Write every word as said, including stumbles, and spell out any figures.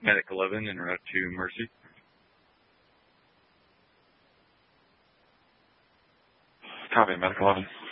Medic eleven en route to Mercy. Copy, Medic eleven.